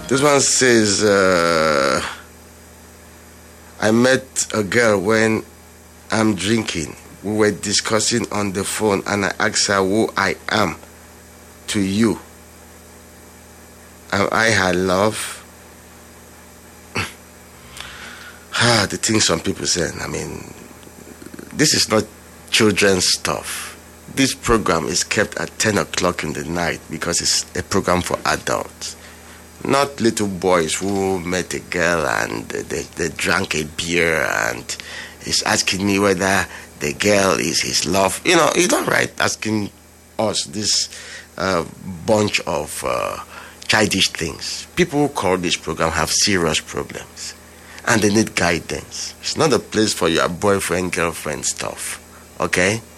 This one says, I met a girl when I'm drinking. We were discussing on the phone and I asked her who I am to you. Am I her love? The things some people say, I mean, this is not children's stuff. This program is kept at 10 o'clock in the night because it's a program for adults. Not little boys who met a girl and they drank a beer and he's asking me whether the girl is his love. You know, it's not right asking us this bunch of childish things. People who call this program have serious problems and they need guidance. It's not a place for your boyfriend, girlfriend stuff. Okay?